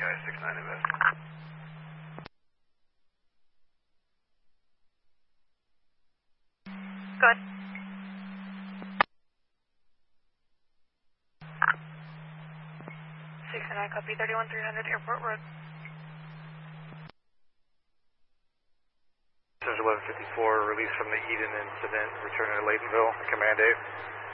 guys, 6-9 invest. Good. 6-9, copy 31300 Airport Road. There's 1154, release from the Eden incident, return to Laytonville, Command 8.